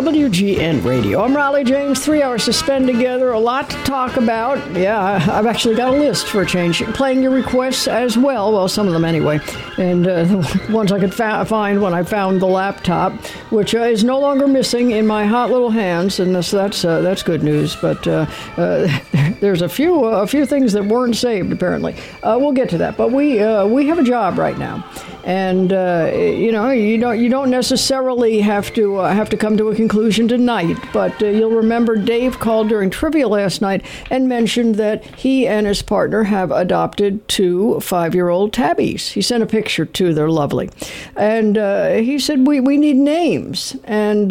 WGN Radio. I'm Raleigh James. 3 hours to spend together. A lot to talk about. Yeah, I've actually got a list for a change. Playing your requests as well. Well, some of them anyway. And the ones I could find when I found the laptop, which is no longer missing in my hot little hands. And that's good news. But there's a few things that weren't saved, apparently. We'll get to that. But we have a job right now. And you don't necessarily have to come to a conclusion tonight, but you'll remember Dave called during trivia last night and mentioned that he and his partner have adopted 2 5-year-old tabbies. He sent a picture too; they're lovely, and he said we need names, and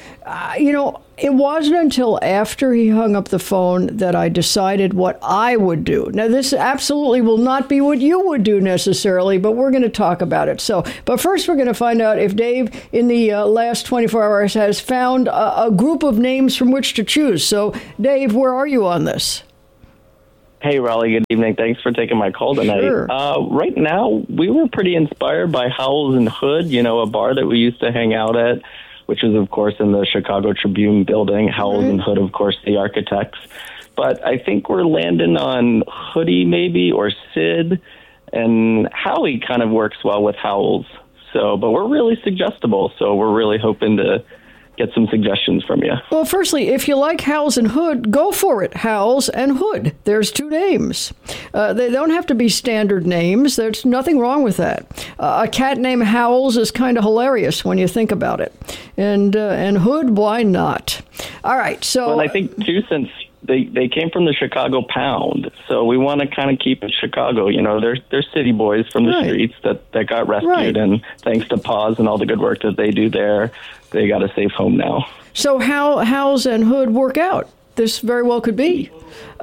it wasn't until after he hung up the phone that I decided what I would do. Now, this absolutely will not be what you would do necessarily, but we're going to talk about it. But first we're going to find out if Dave, in the last 24 hours, has found a group of names from which to choose. So, Dave, where are you on this? Hey, Raleigh, good evening. Thanks for taking my call tonight. Sure. Right now, we were pretty inspired by Howells and Hood, a bar that we used to hang out at, which is, of course, in the Chicago Tribune building. Howells and Hood, of course, the architects. But I think we're landing on Hoodie, maybe, or Sid. And Howie kind of works well with Howells. But we're really suggestible, so we're really hoping to get some suggestions from you. Well, firstly, if you like Howells and Hood, go for it. Howells and Hood. There's 2 names. They don't have to be standard names. There's nothing wrong with that. A cat named Howells is kind of hilarious when you think about it. And Hood, why not? All right, so... Well, I think, too, since they came from the Chicago Pound, so we want to kind of keep it Chicago. They're city boys from the streets that got rescued, and thanks to Paws and all the good work that they do there, they got a safe home now. So how Howells and Hood work out? This very well could be.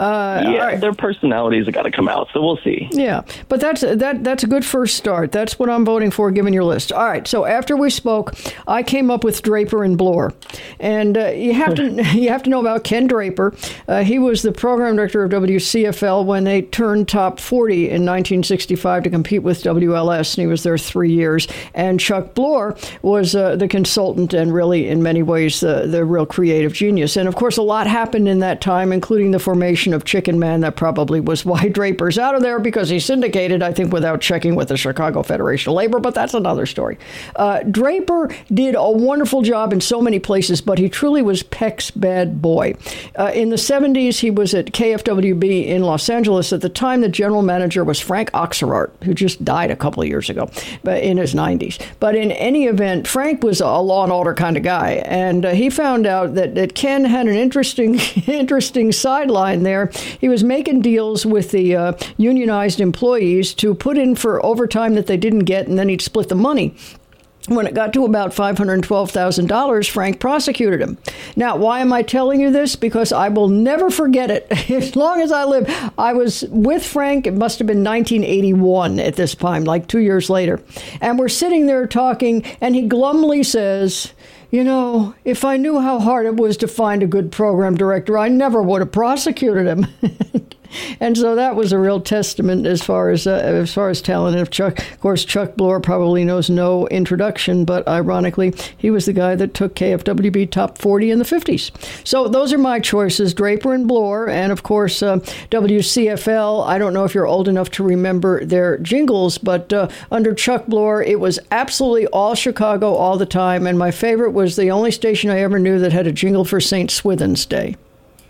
Their personalities have got to come out, so we'll see. Yeah, but that's a good first start. That's what I'm voting for, given your list. All right, so after we spoke, I came up with Draper and Bloor, and you have to know about Ken Draper. He was the program director of WCFL when they turned top 40 in 1965 to compete with WLS, and he was there 3 years. And Chuck Bloor was the consultant and really, in many ways, the real creative genius. And of course, a lot happened in that time, including the formation of Chicken Man. That probably was why Draper's out of there, because he syndicated, I think, without checking with the Chicago Federation of Labor, but that's another story. Draper did a wonderful job in so many places, but he truly was Peck's bad boy. In the 70s, he was at KFWB in Los Angeles. At the time, the general manager was Frank Oxerart, who just died a couple of years ago, but in his 90s. But in any event, Frank was a law and order kind of guy, and he found out that Ken had an interesting sideline there. He was making deals with the unionized employees to put in for overtime that they didn't get, and then he'd split the money. When it got to about $512,000, Frank prosecuted him. Now, why am I telling you this? Because I will never forget it. As long as I live, I was with Frank. It must have been 1981 at this time, like 2 years later. And we're sitting there talking, and he glumly says, if I knew how hard it was to find a good program director, I never would have prosecuted him. And so that was a real testament as far as talent. And of course, Chuck Bloor probably knows no introduction, but ironically, he was the guy that took KFWB top 40 in the 50s. So those are my choices, Draper and Bloor, and of course, WCFL. I don't know if you're old enough to remember their jingles, but under Chuck Bloor, it was absolutely all Chicago all the time. And my favorite was the only station I ever knew that had a jingle for St. Swithin's Day.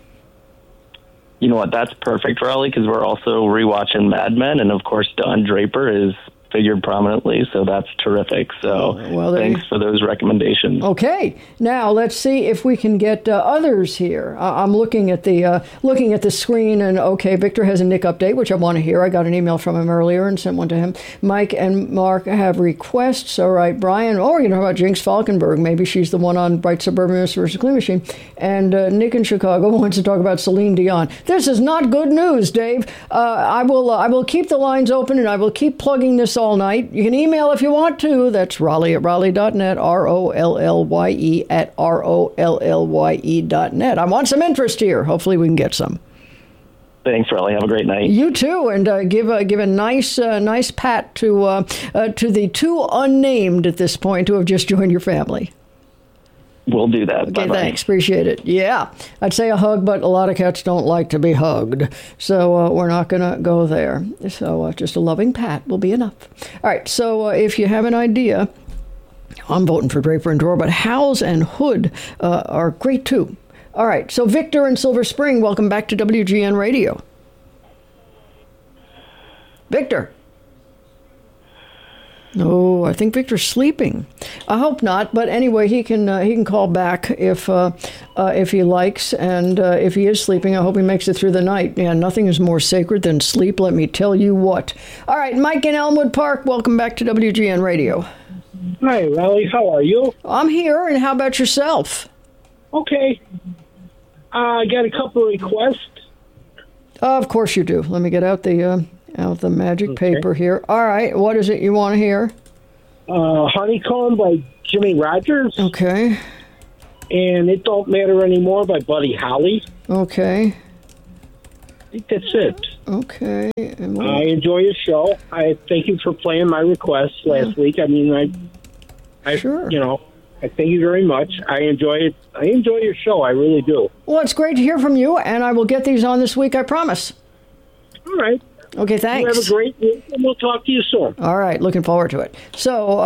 You know what? That's perfect, Raleigh, because we're also rewatching Mad Men, and of course, Don Draper is figured prominently, so that's terrific. So thanks for those recommendations. Okay, now let's see if we can get others here. I'm looking at the screen, and okay, Victor has a Nick update, which I want to hear. I got an email from him earlier and sent one to him. Mike and Mark have requests. All right, Brian. Oh, you know about Jinx Falkenberg? Maybe she's the one on Bright Suburban versus Clean Machine. And Nick in Chicago wants to talk about Celine Dion. This is not good news, Dave. I will keep the lines open, and I will keep plugging this all night. You can email if you want to. That's Raleigh at Raleigh.net, ROLLYE at ROLLYE.net. I want some interest here. Hopefully we can get some. Thanks, Raleigh. Have a great night. You too, and give a nice pat to the 2 unnamed at this point who have just joined your family. We'll do that. Okay, Bye-bye. thanks. Appreciate it. Yeah, I'd say a hug, but a lot of cats don't like to be hugged. So we're not going to go there. So just a loving pat will be enough. All right, so if you have an idea, I'm voting for Draper and Drawer, but Howes and Hood are great too. All right, so Victor in Silver Spring, welcome back to WGN Radio. Victor. Oh, I think Victor's sleeping. I hope not, but anyway, he can call back if he likes, and if he is sleeping, I hope he makes it through the night. Yeah, nothing is more sacred than sleep. Let me tell you what. All right, Mike in Elmwood Park, welcome back to WGN Radio. Hi, Raleigh. How are you? I'm here, and how about yourself? Okay. I got a couple of requests. Of course you do. Let me get out the magic paper here. All right, what is it you want to hear? Honeycomb by Jimmy Rogers. Okay. And It Don't Matter Anymore by Buddy Holly. Okay. I think that's it. Okay. I enjoy your show. I thank you for playing my request last week. I mean, I sure. I thank you very much. I enjoy it. I enjoy your show. I really do. Well, it's great to hear from you, and I will get these on this week, I promise. All right. Okay, thanks. You have a great week, and we'll talk to you soon. All right, looking forward to it. So,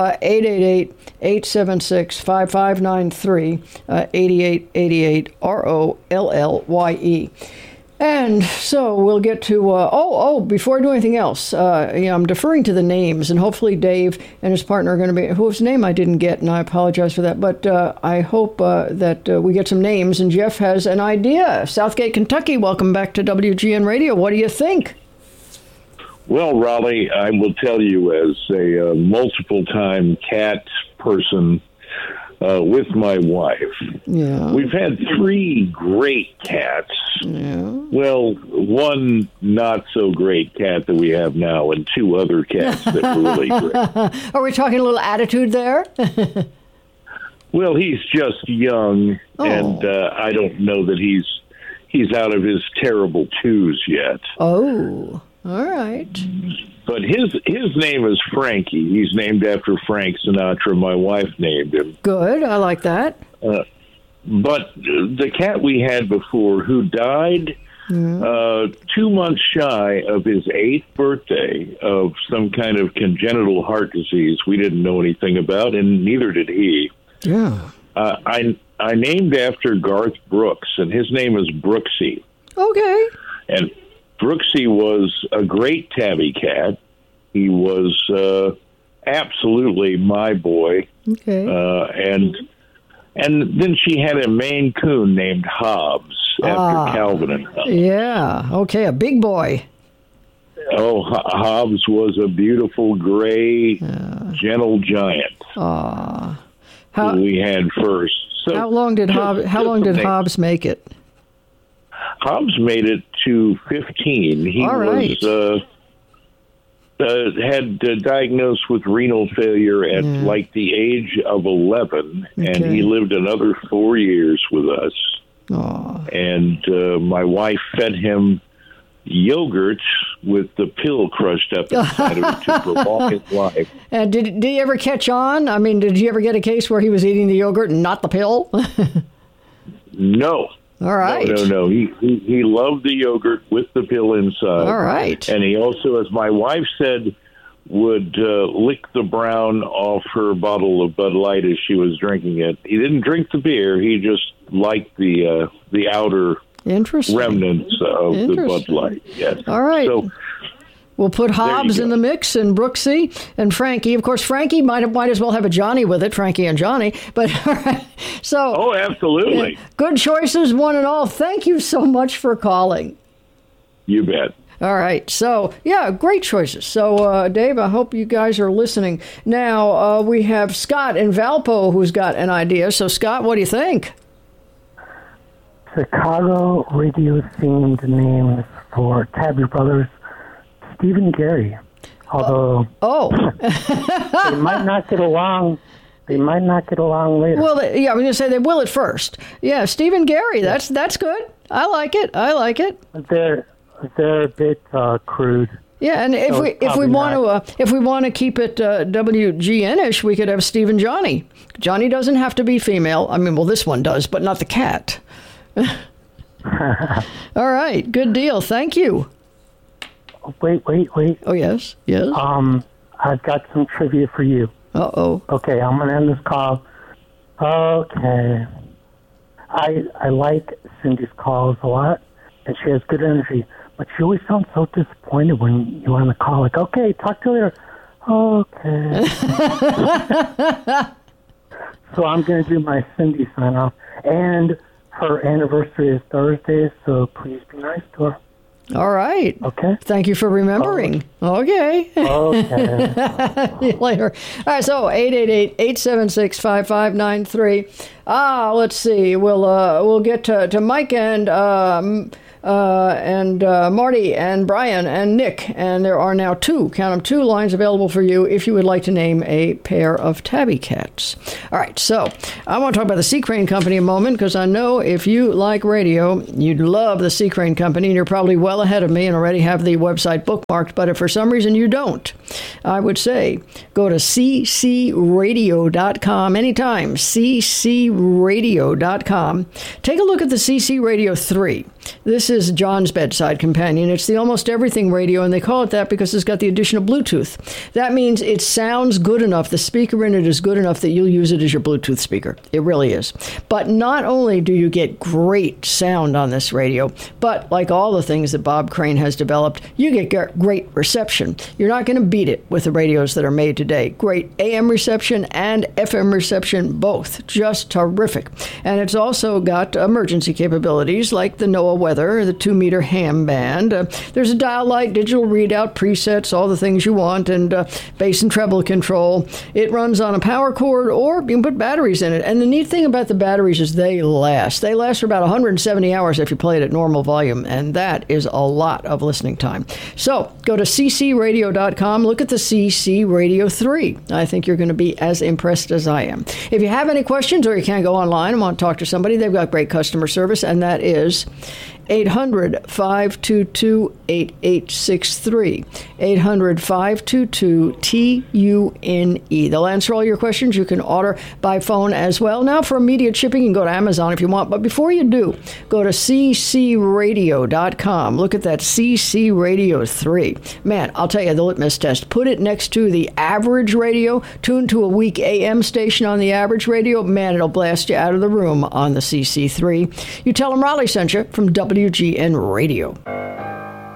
888-876-5593, 8888, ROLLYE. And so we'll get to, before I do anything else, I'm deferring to the names, and hopefully Dave and his partner are going to be, whose name I didn't get, and I apologize for that, but I hope that we get some names, and Jeff has an idea. Southgate, Kentucky, welcome back to WGN Radio. What do you think? Well, Raleigh, I will tell you, as a multiple-time cat person with my wife, we've had 3 great cats. Yeah. Well, one not-so-great cat that we have now, and 2 other cats that were really great. Are we talking a little attitude there? Well, he's just young, and I don't know that he's out of his terrible twos yet. Oh, all right. But his name is Frankie. He's named after Frank Sinatra. My wife named him. Good. I like that. But the cat we had before, who died 2 months shy of his 8th birthday of some kind of congenital heart disease we didn't know anything about, and neither did he. Yeah. I named after Garth Brooks, and his name is Brooksy. Okay. And Brooksy was a great tabby cat. He was absolutely my boy. Okay. And then she had a Maine Coon named Hobbs after Calvin and Hobbes. Yeah. Okay, a big boy. Oh, Hobbs was a beautiful gray, gentle giant. Who we had first. So how long did Hobbs make it? Hobbs made it to 15. He was had diagnosed with renal failure at like the age of 11, and he lived another 4 years with us. And my wife fed him yogurt with the pill crushed up inside of it to prolong his life. And did he ever catch on? I mean, did you ever get a case where he was eating the yogurt and not the pill? No. All right. No. He loved the yogurt with the pill inside. All right. And he also, as my wife said, would lick the brown off her bottle of Bud Light as she was drinking it. He didn't drink the beer. He just liked the outer remnants of the Bud Light. Yes. All right. So we'll put Hobbs in the mix, and Brooksy and Frankie. Of course, Frankie might as well have a Johnny with it, Frankie and Johnny. But all right. So. Oh, absolutely. Good choices, one and all. Thank you so much for calling. You bet. All right. So, yeah, great choices. So, Dave, I hope you guys are listening. Now, we have Scott in Valpo who's got an idea. So, Scott, what do you think? Chicago radio-themed names for Tabby Brothers, Steve and Gary. Although they might not get along. They might not get along later. Well, I was going to say they will at first. Yeah, Steve and Gary. That's good. I like it. They're a bit crude. Yeah, and if we want to keep it WGN-ish, we could have Steve and Johnny. Johnny doesn't have to be female. I mean, well, this one does, but not the cat. All right, good deal. Thank you. Wait. Oh, yes. I've got some trivia for you. Uh-oh. Okay, I'm going to end this call. Okay. I like Cindy's calls a lot, and she has good energy, but she always sounds so disappointed when you're on the call. Like, okay, talk to you later. Okay. So I'm going to do my Cindy sign-off, and her anniversary is Thursday, so please be nice to her. All right. Okay. Thank you for remembering. Okay. Okay. See you later. All right, so 888-876-5593. Let's see. We'll get to Mike and Marty and Brian and Nick, and there are now two lines available for you if you would like to name a pair of tabby cats. All right, so I want to talk about the Sea Crane Company a moment, because I know if you like radio, you'd love the Sea Crane Company, and you're probably well ahead of me and already have the website bookmarked, but if for some reason you don't, I would say go to ccradio.com anytime, ccradio.com. Take a look at the CC Radio 3. This is John's bedside companion. It's the almost everything radio, and they call it that because it's got the addition of Bluetooth. That means it sounds good enough. The speaker in it is good enough that you'll use it as your Bluetooth speaker. It really is. But not only do you get great sound on this radio, but like all the things that Bob Crane has developed, you get great reception. You're not going to beat it with the radios that are made today. Great AM reception and FM reception, both. Just terrific. And it's also got emergency capabilities like the NOAA weather, the 2-meter ham band. There's a dial light, digital readout, presets, all the things you want, and bass and treble control. It runs on a power cord, or you can put batteries in it. And the neat thing about the batteries is they last. They last for about 170 hours if you play it at normal volume, and that is a lot of listening time. So go to ccradio.com, look at the CC Radio 3. I think you're going to be as impressed as I am. If you have any questions or you can't go online and want to talk to somebody, they've got great customer service, and that is 800-522-8863. 800-522-TUNE. They'll answer all your questions. You can order by phone as well. Now, for immediate shipping, you can go to Amazon if you want. But before you do, go to ccradio.com. Look at that CC Radio 3. Man, I'll tell you, the litmus test. Put it next to the average radio. Tune to a weak AM station on the average radio. Man, it'll blast you out of the room on the CC3. You tell them Raleigh sent you from WGN Radio.